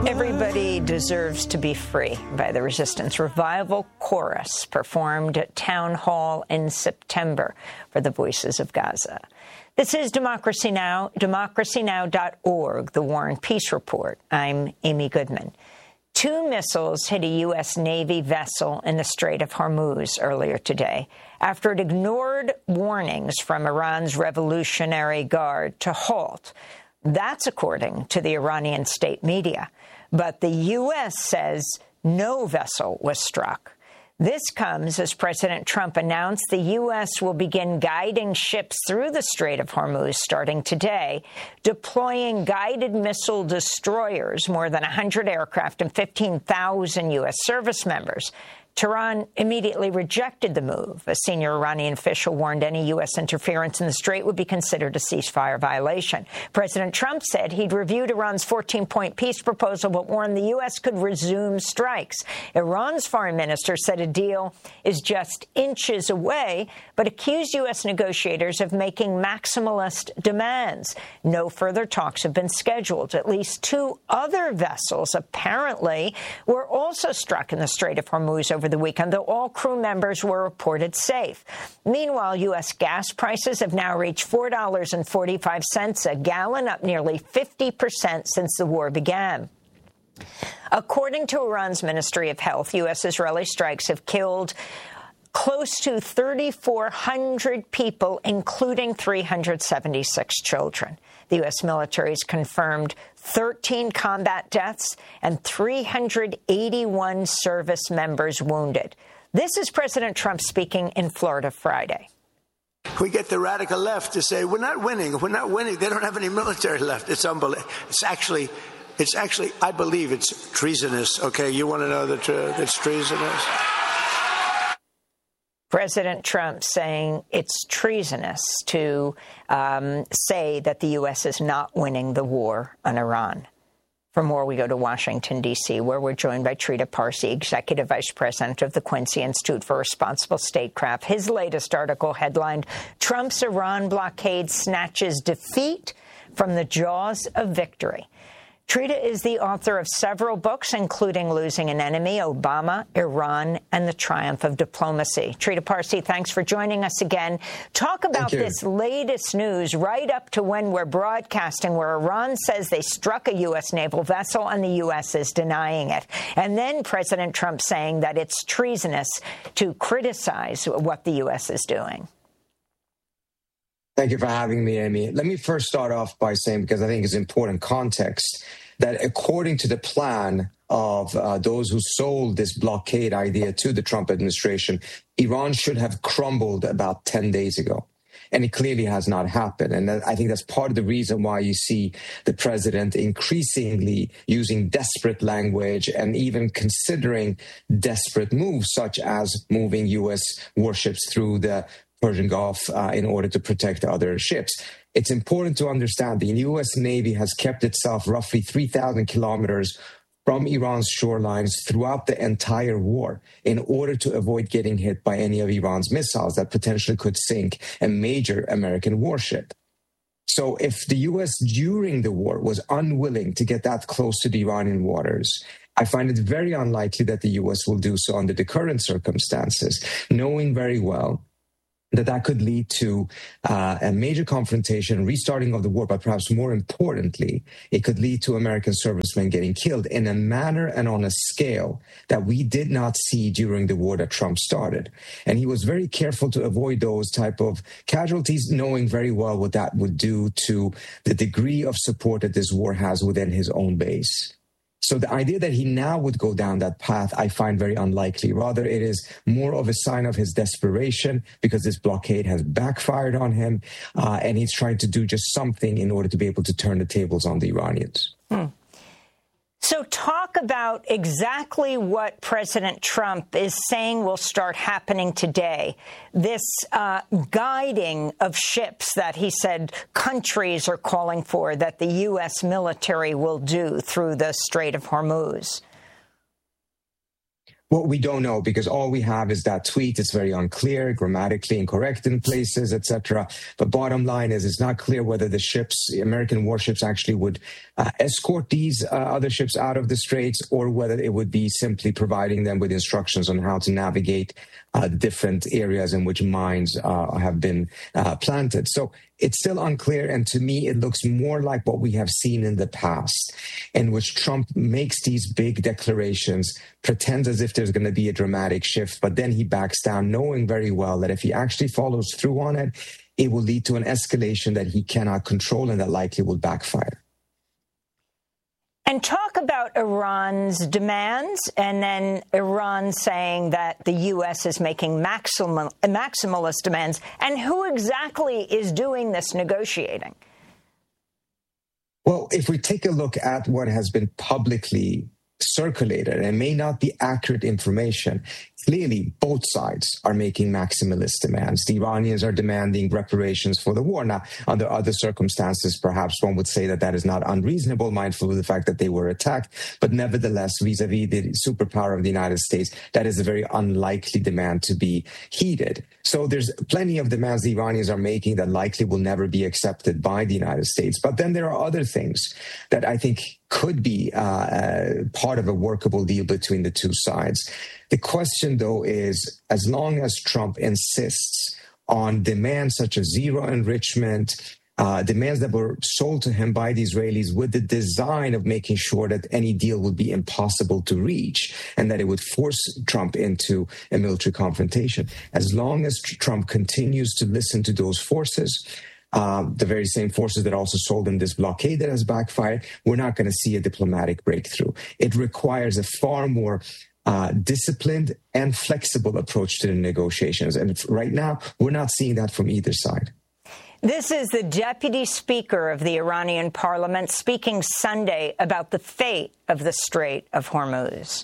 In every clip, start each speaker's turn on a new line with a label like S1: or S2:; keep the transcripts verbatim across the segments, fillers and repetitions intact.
S1: Everybody Deserves to Be Free by the Resistance Revival Chorus performed at Town Hall in September for the Voices of Gaza. This is Democracy Now!, democracy now dot org, the War and Peace Report. I'm Amy Goodman. Two missiles hit a U S. Navy vessel in the Strait of Hormuz earlier today after it ignored warnings from Iran's Revolutionary Guard to halt. That's according to the Iranian state media. But the U S says no vessel was struck. This comes as President Trump announced the U S will begin guiding ships through the Strait of Hormuz starting today, deploying guided missile destroyers, more than one hundred aircraft, and fifteen thousand U S service members. Tehran immediately rejected the move. A senior Iranian official warned any U S interference in the strait would be considered a ceasefire violation. President Trump said he'd reviewed Iran's fourteen-point peace proposal, but warned the U S could resume strikes. Iran's foreign minister said a deal is just inches away, but accused U S negotiators of making maximalist demands. No further talks have been scheduled. At least two other vessels, apparently, were also struck in the Strait of Hormuz over the weekend, though all crew members were reported safe. Meanwhile, U S gas prices have now reached four dollars and forty-five cents a gallon, up nearly fifty percent since the war began. According to Iran's Ministry of Health, U S-Israeli strikes have killed close to three thousand four hundred people, including three hundred seventy-six children. The U S military has confirmed thirteen combat deaths and three hundred eighty-one service members wounded. This is President Trump speaking in Florida Friday.
S2: We get the radical left to say, we're not winning. We're not winning. They don't have any military left. It's unbelievable. It's actually, it's actually, I believe it's treasonous. Okay, you want to know the truth? It's treasonous.
S1: President Trump saying it's treasonous to um, say that the U S is not winning the war on Iran. For more, we go to Washington, D C, where we're joined by Trita Parsi, Executive Vice President of the Quincy Institute for Responsible Statecraft. His latest article headlined, Trump's Iran blockade snatches defeat from the jaws of victory. Trita is the author of several books, including Losing an Enemy, Obama, Iran, and the Triumph of Diplomacy. Trita Parsi, thanks for joining us again. Talk about this latest news right up to when we're broadcasting, where Iran says they struck a U S naval vessel and the U S is denying it. And then President Trump saying that it's treasonous to criticize what the U S is doing.
S3: Thank you for having me, Amy. Let me first start off by saying, because I think it's important context, that according to the plan of uh, those who sold this blockade idea to the Trump administration, Iran should have crumbled about ten days ago. And it clearly has not happened. And I think that's part of the reason why you see the president increasingly using desperate language and even considering desperate moves, such as moving U S warships through the Persian Gulf uh, in order to protect other ships. It's important to understand the U S. Navy has kept itself roughly three thousand kilometers from Iran's shorelines throughout the entire war in order to avoid getting hit by any of Iran's missiles that potentially could sink a major American warship. So if the U S during the war was unwilling to get that close to the Iranian waters, I find it very unlikely that the U S will do so under the current circumstances, knowing very well that that could lead to uh, a major confrontation, restarting of the war, but perhaps more importantly, it could lead to American servicemen getting killed in a manner and on a scale that we did not see during the war that Trump started. And he was very careful to avoid those type of casualties, knowing very well what that would do to the degree of support that this war has within his own base. So the idea that he now would go down that path, I find very unlikely. Rather, it is more of a sign of his desperation because this blockade has backfired on him, uh, and he's trying to do just something in order to be able to turn the tables on the Iranians.
S1: Hmm. So talk about exactly what President Trump is saying will start happening today. This uh, guiding of ships that he said countries are calling for, that the U S military will do through the Strait of Hormuz.
S3: Well, we don't know because all we have is that tweet. It's very unclear, grammatically incorrect in places, et cetera. But bottom line is it's not clear whether the ships, the American warships, actually would uh, escort these uh, other ships out of the straits, or whether it would be simply providing them with instructions on how to navigate uh, the different areas in which mines uh, have been uh, planted. So it's still unclear. And to me, it looks more like what we have seen in the past, in which Trump makes these big declarations, pretends as if there's going to be a dramatic shift, but then he backs down, knowing very well that if he actually follows through on it, it will lead to an escalation that he cannot control and that likely will backfire.
S1: And talk about Iran's demands, and then Iran saying that the U S is making maximal, maximalist demands, and who exactly is doing this negotiating?
S3: Well, if we take a look at what has been publicly circulated, and it may not be accurate information, clearly both sides are making maximalist demands. The Iranians are demanding reparations for the war. Now, under other circumstances, perhaps one would say that that is not unreasonable, mindful of the fact that they were attacked. But nevertheless, vis-a-vis the superpower of the United States, that is a very unlikely demand to be heeded. So there's plenty of demands the Iranians are making that likely will never be accepted by the United States. But then there are other things that I think could be uh, uh, part of a workable deal between the two sides. The question, though, is as long as Trump insists on demands such as zero enrichment, uh, demands that were sold to him by the Israelis with the design of making sure that any deal would be impossible to reach and that it would force Trump into a military confrontation. As long as Trump continues to listen to those forces, Um, the very same forces that also sold him this blockade that has backfired, we're not going to see a diplomatic breakthrough. It requires a far more uh, disciplined and flexible approach to the negotiations. And right now, we're not seeing that from either side.
S1: This is the deputy speaker of the Iranian parliament speaking Sunday about the fate of the Strait of Hormuz.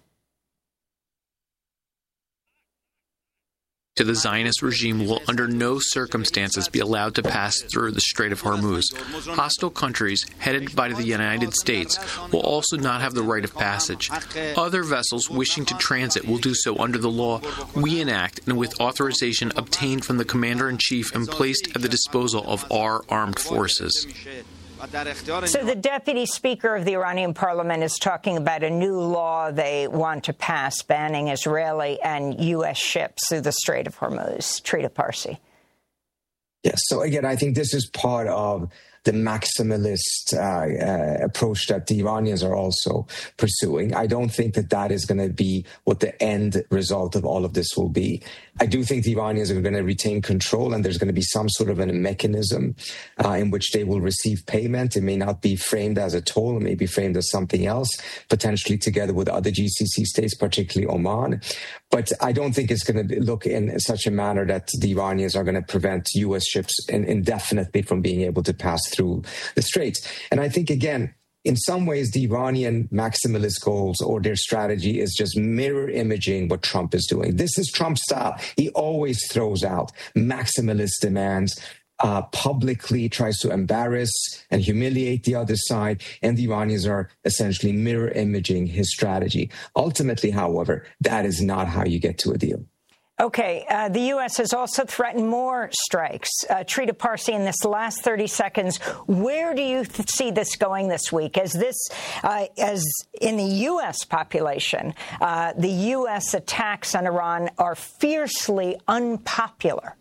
S4: To the Zionist regime will under no circumstances be allowed to pass through the Strait of Hormuz. Hostile countries, headed by the United States, will also not have the right of passage. Other vessels wishing to transit will do so under the law we enact and with authorization obtained from the Commander-in-Chief and placed at the disposal of our armed forces.
S1: So the deputy speaker of the Iranian parliament is talking about a new law they want to pass banning Israeli and U S ships through the Strait of Hormuz. Trita Parsi.
S3: Yes. So again, I think this is part of the maximalist uh, uh, approach that the Iranians are also pursuing. I don't think that that is going to be what the end result of all of this will be. I do think the Iranians are going to retain control, and there's going to be some sort of a mechanism uh, in which they will receive payment. It may not be framed as a toll. It may be framed as something else, potentially together with other G C C states, particularly Oman. But I don't think it's going to look in such a manner that the Iranians are going to prevent U S ships in, indefinitely from being able to pass through the straits. And I think, again, in some ways, the Iranian maximalist goals or their strategy is just mirror imaging what Trump is doing. This is Trump's style. He always throws out maximalist demands, uh, publicly tries to embarrass and humiliate the other side, and the Iranians are essentially mirror imaging his strategy. Ultimately, however, that is not how you get to a deal.
S1: Okay, uh, the U S has also threatened more strikes. Uh, Trita Parsi, in this last thirty seconds, where do you th- see this going this week? As this, uh, as in the U S population, uh, the U S attacks on Iran are fiercely unpopular.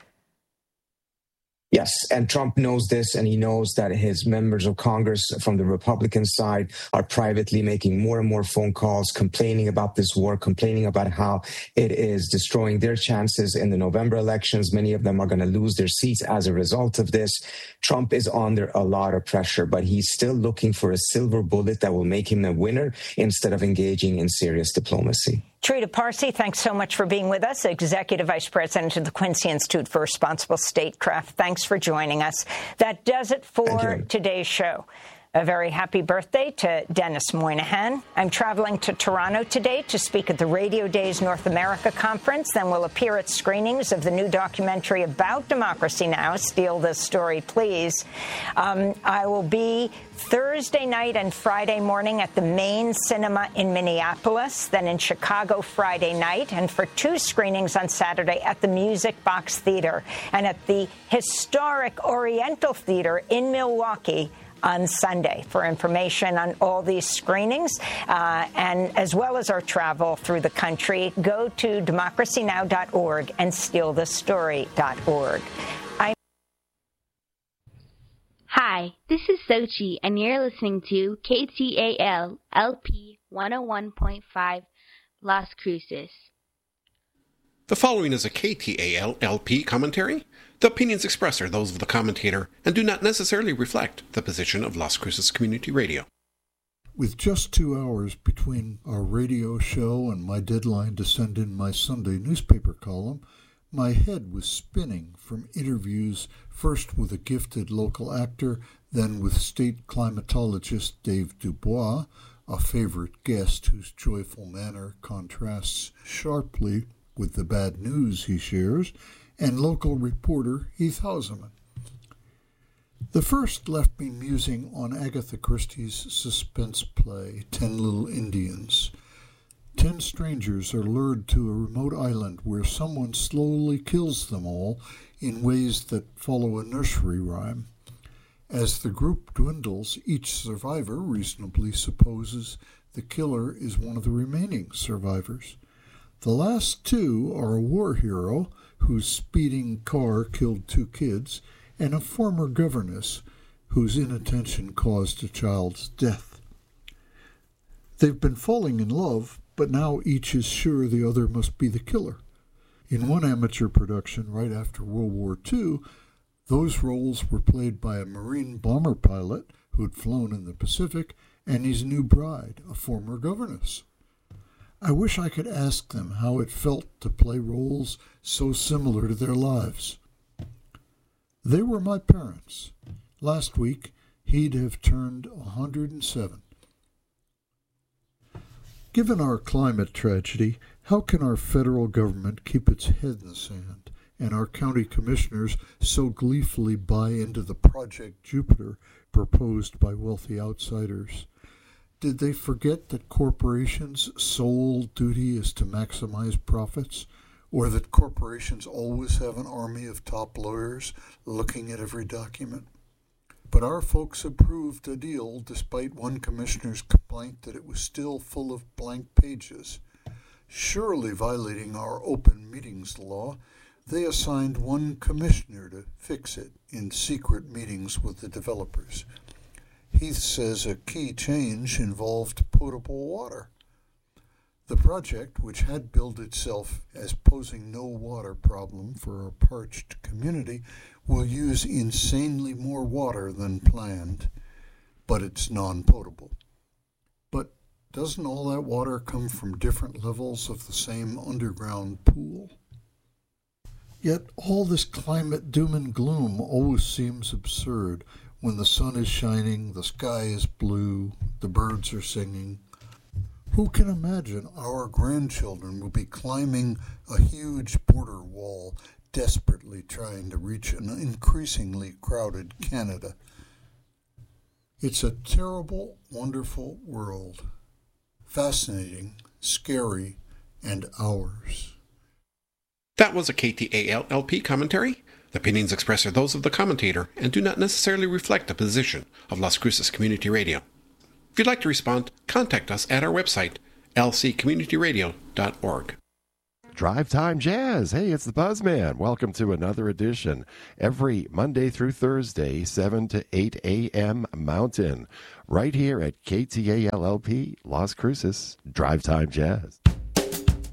S3: Yes, and Trump knows this, and he knows that his members of Congress from the Republican side are privately making more and more phone calls, complaining about this war, complaining about how it is destroying their chances in the November elections. Many of them are going to lose their seats as a result of this. Trump is under a lot of pressure, but he's still looking for a silver bullet that will make him a winner instead of engaging in serious diplomacy.
S1: Trita Parsi, thanks so much for being with us, Executive Vice President of the Quincy Institute for Responsible Statecraft. Thanks for joining us. That does it for today's show. A very happy birthday to Dennis Moynihan. I'm traveling to Toronto today to speak at the Radio Days North America Conference, then will appear at screenings of the new documentary about Democracy Now!, Steal This Story, Please. Um, I will be Thursday night and Friday morning at the Main Cinema in Minneapolis, then in Chicago Friday night, and for two screenings on Saturday at the Music Box Theater and at the historic Oriental Theater in Milwaukee on Sunday. For information on all these screenings, uh, and as well as our travel through the country, go to democracy now dot org and steal the story dot org. I'm
S5: Hi, this is Sochi, and you're listening to K T A L L P one oh one point five Las Cruces.
S6: The following is a K T A L L P commentary. The opinions expressed are those of the commentator and do not necessarily reflect the position of Las Cruces Community Radio.
S7: With just two hours between our radio show and my deadline to send in my Sunday newspaper column, my head was spinning from interviews first with a gifted local actor, then with state climatologist Dave Dubois, a favorite guest whose joyful manner contrasts sharply with the bad news he shares, and local reporter Heath Hauserman. The first left me musing on Agatha Christie's suspense play, Ten Little Indians. Ten strangers are lured to a remote island where someone slowly kills them all in ways that follow a nursery rhyme. As the group dwindles, each survivor reasonably supposes the killer is one of the remaining survivors. The last two are a war hero whose speeding car killed two kids, and a former governess whose inattention caused a child's death. They've been falling in love, but now each is sure the other must be the killer. In one amateur production right after World War Two, those roles were played by a Marine bomber pilot who'd flown in the Pacific and his new bride, a former governess. I wish I could ask them how it felt to play roles so similar to their lives. They were my parents. Last week, he'd have turned one hundred seven. Given our climate tragedy, how can our federal government keep its head in the sand and our county commissioners so gleefully buy into the Project Jupiter proposed by wealthy outsiders? Did they forget that corporations' sole duty is to maximize profits, or that corporations always have an army of top lawyers looking at every document? But our folks approved a deal despite one commissioner's complaint that it was still full of blank pages. Surely violating our open meetings law, they assigned one commissioner to fix it in secret meetings with the developers. Heath says a key change involved potable water. The project, which had billed itself as posing no water problem for our parched community, will use insanely more water than planned, but it's non-potable. But doesn't all that water come from different levels of the same underground pool? Yet all this climate doom and gloom always seems absurd. When the sun is shining, the sky is blue, the birds are singing. Who can imagine our grandchildren will be climbing a huge border wall, desperately trying to reach an increasingly crowded Canada? It's a terrible, wonderful world. Fascinating, scary, and ours.
S6: That was a K T A L L P commentary. The opinions expressed are those of the commentator and do not necessarily reflect the position of Las Cruces Community Radio. If you'd like to respond, contact us at our website, l c community radio dot org.
S8: Drive Time Jazz. Hey, it's the Buzzman. Welcome to another edition. Every Monday through Thursday, seven to eight a.m. Mountain, right here at K T A L L P, Las Cruces, Drive Time Jazz.